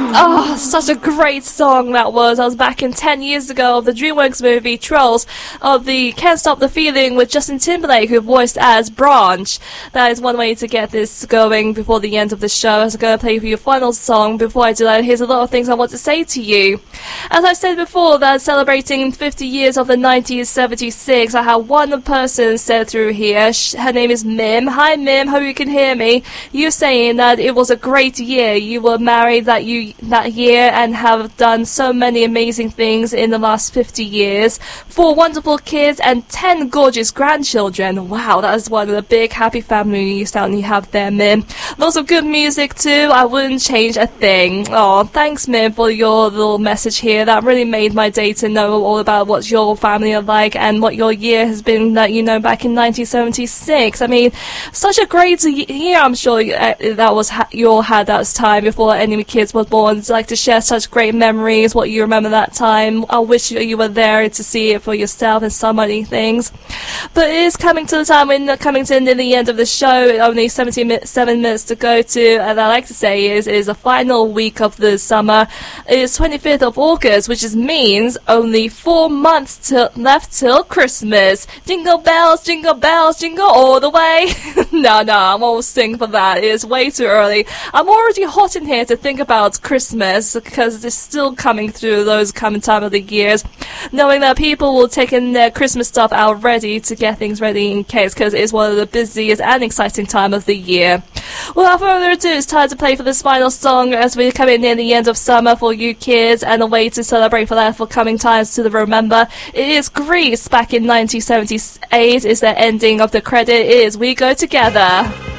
Oh, such a great song that was. I was back in 10 years ago of the DreamWorks movie Trolls of the Can't Stop the Feeling with Justin Timberlake, who voiced as Branch. That is one way to get this going before the end of the show. I'm going to play for your final song. Before I do that, here's a lot of things I want to say to you. As I said before, that celebrating 50 years of the 1976, I had one person said through here. Her name is Mim. Hi Mim, hope you can hear me. You saying that it was a great year. You were married that year and have done so many amazing things in the last 50 years. 4 wonderful kids and 10 gorgeous grandchildren. Wow, that is one of the big happy families that you have there, Mim. Lots of good music too. I wouldn't change a thing. Oh, thanks Mim for your little message here. That really made my day to know all about what your family are like and what your year has been, that you know, back in 1976. I mean, such a great year. I'm sure that was you all had that time before any kids were born. I'd like to share such great memories, what you remember that time. I wish you were there to see it for yourself and so many things. But it is coming to the time when coming to the end of the show. Only 7 minutes to go to, and I like to say is the final week of the summer. It is 25th of August, which means only 4 months left till Christmas. Jingle bells, jingle all the way. No, I won't sing for that. It is way too early. I'm already hot in here to think about Christmas because it's still coming through those coming time of the years, knowing that people will take in their Christmas stuff out ready to get things ready in case, because it's one of the busiest and exciting time of the year. Without further ado, it's time to play for this final song as we're coming near the end of summer for you kids, and a way to celebrate for that for coming times to remember. It is Grease back in 1978 is the ending of the credit. It is We Go Together.